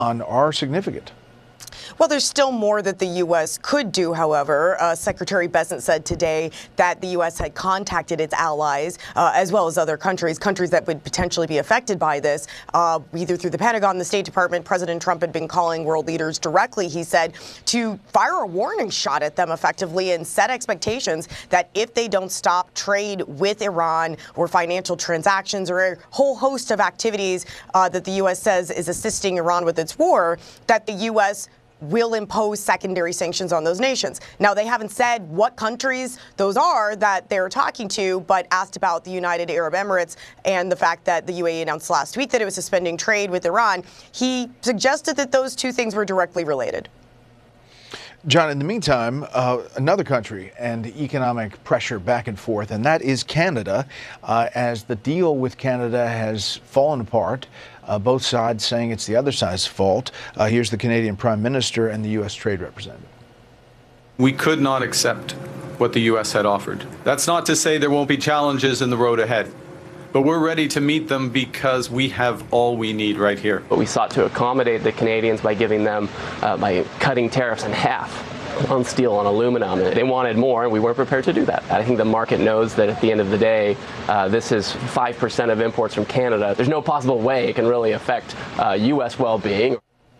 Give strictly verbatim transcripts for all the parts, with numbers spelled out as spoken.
are significant. Well, there's still more that the U S could do, however. Uh, Secretary Bessent said today that the U S had contacted its allies, uh, as well as other countries, countries that would potentially be affected by this, uh, either through the Pentagon, the State Department. President Trump had been calling world leaders directly, he said, to fire a warning shot at them effectively and set expectations that if they don't stop trade with Iran or financial transactions or a whole host of activities uh, that the U S says is assisting Iran with its war, that the U S will impose secondary sanctions on those nations. Now, they haven't said what countries those are that they're talking to, but asked about the United Arab Emirates and the fact that the U A E announced last week that it was suspending trade with Iran, he suggested that those two things were directly related. John, in the meantime, uh, another country and economic pressure back and forth, and that is Canada, uh, as the deal with Canada has fallen apart. Uh, both sides saying it's the other side's fault. Uh, here's the Canadian Prime Minister and the U S Trade Representative. We could not accept what the U S had offered. That's not to say there won't be challenges in the road ahead, but we're ready to meet them because we have all we need right here. But we sought to accommodate the Canadians by giving them, uh, by cutting tariffs in half on steel and aluminum. They wanted more, and we weren't prepared to do that. I think the market knows that at the end of the day, uh, this is five percent of imports from Canada. There's no possible way it can really affect uh, U S well-being.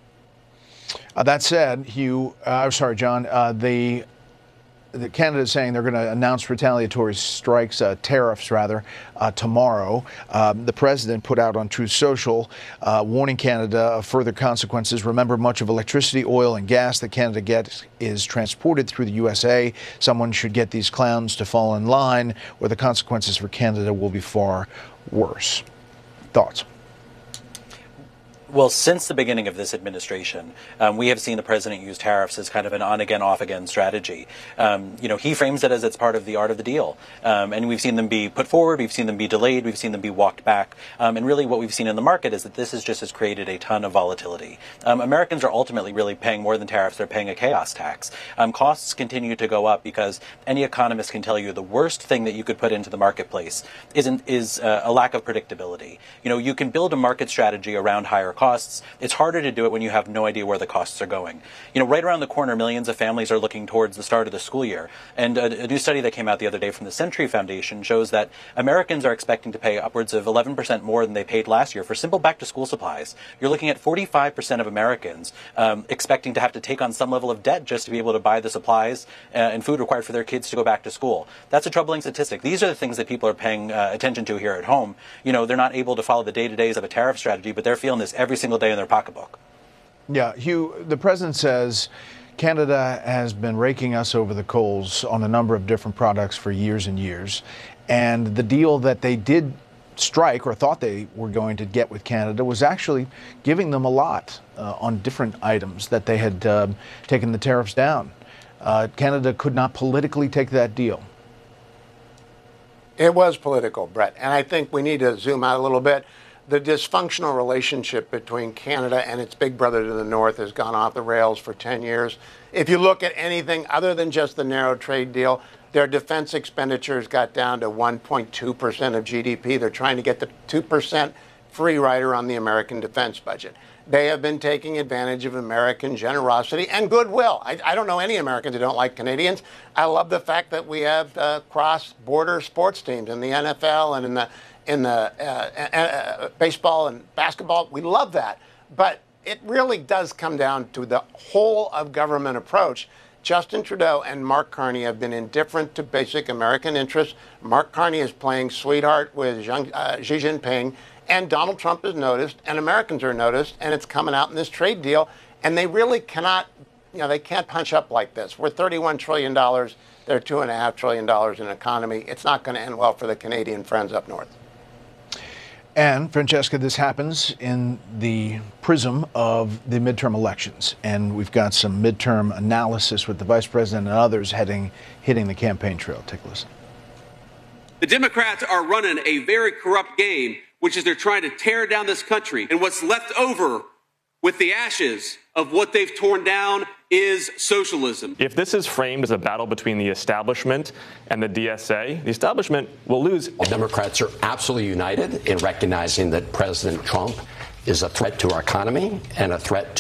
Uh, that said, Hugh, uh, I'm sorry, John, uh, the The Canada is saying they're going to announce retaliatory strikes, uh, tariffs rather, uh, tomorrow. Um, the president put out on Truth Social uh, warning Canada of further consequences. Remember, much of electricity, oil, and gas that Canada gets is transported through the U S A. Someone should get these clowns to fall in line, or the consequences for Canada will be far worse. Thoughts? Well, since the beginning of this administration, um, we have seen the president use tariffs as kind of an on-again, off-again strategy. Um, you know, he frames it as it's part of the art of the deal. Um, and we've seen them be put forward, we've seen them be delayed, we've seen them be walked back. Um, and really what we've seen in the market is that this is just has created a ton of volatility. Um, Americans are ultimately really paying more than tariffs, they're paying a chaos tax. Um, costs continue to go up because any economist can tell you the worst thing that you could put into the marketplace isn't, is uh, a lack of predictability. You know, you can build a market strategy around higher costs. It's harder to do it when you have no idea where the costs are going. You know, right around the corner, millions of families are looking towards the start of the school year. And a, a new study that came out the other day from the Century Foundation shows that Americans are expecting to pay upwards of eleven percent more than they paid last year for simple back-to-school supplies. You're looking at forty-five percent of Americans um, expecting to have to take on some level of debt just to be able to buy the supplies uh, and food required for their kids to go back to school. That's a troubling statistic. These are the things that people are paying uh, attention to here at home. You know, they're not able to follow the day-to-days of a tariff strategy, but they're feeling this every single day in their pocketbook. Yeah, Hugh, the president says Canada has been raking us over the coals on a number of different products for years and years. And the deal that they did strike, or thought they were going to get with Canada, was actually giving them a lot uh, on different items that they had uh, taken the tariffs down. Uh, Canada could not politically take that deal. It was political, Brett, and I think we need to zoom out a little bit. The dysfunctional relationship between Canada and its big brother to the north has gone off the rails for ten years. If you look at anything other than just the narrow trade deal, their defense expenditures got down to one point two percent of G D P. They're trying to get the two percent free rider on the American defense budget. They have been taking advantage of American generosity and goodwill. I, I don't know any Americans who don't like Canadians. I love the fact that we have uh, cross-border sports teams in the N F L and in the in the uh, uh, baseball and basketball. We love that. But it really does come down to the whole of government approach. Justin Trudeau and Mark Carney have been indifferent to basic American interests. Mark Carney is playing sweetheart with Xi, uh, Xi Jinping, and Donald Trump is noticed, and Americans are noticed, and it's coming out in this trade deal. And they really cannot, you know, they can't punch up like this. We're thirty-one trillion dollars. They're two point five trillion dollars in economy. It's not going to end well for the Canadian friends up north. And, Francesca, this happens in the prism of the midterm elections. And we've got some midterm analysis with the vice president and others heading, hitting the campaign trail. Take a listen. The Democrats are running a very corrupt game, which is they're trying to tear down this country. And what's left over with the ashes of what they've torn down is socialism. If this is framed as a battle between the establishment and the D S A, the establishment will lose. The Democrats are absolutely united in recognizing that President Trump is a threat to our economy and a threat